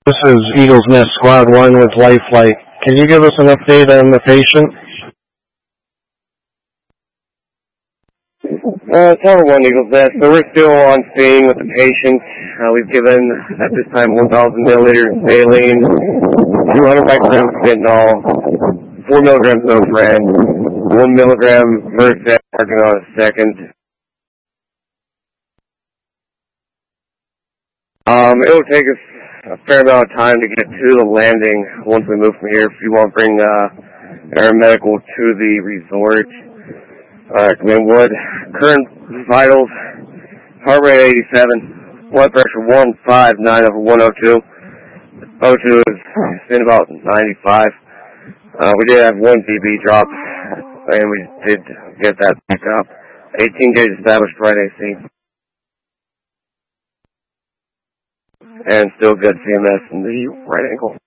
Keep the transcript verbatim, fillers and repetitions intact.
This is Eagles Nest Squad one with Lifelight. Can you give us an update on the patient? Uh, Tower one Eagles Nest. So we're still on scene with the patient. Uh, we've given, at this time, one thousand milliliters of saline, two hundred micrograms of fentanyl, four milligrams of Zofran, one milligram Versed, working on a second. Um, it will take us a fair amount of time to get to the landing once we move from here. If you want to bring uh, aeromedical to the resort. Alright, Command Wood. Current vitals, heart rate eighty-seven, blood pressure one fifty-nine over one oh two. O two is in about ninety-five. Uh, we did have one D B drop, and we did get that back up. eighteen gauge established right A C. And still good C M S in the right ankle.